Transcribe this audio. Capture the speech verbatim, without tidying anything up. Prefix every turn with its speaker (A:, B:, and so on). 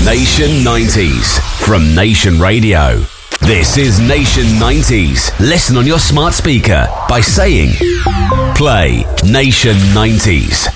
A: Nation nineties from Nation Radio. This is Nation nineties. Listen on your smart speaker by saying, play Nation nineties.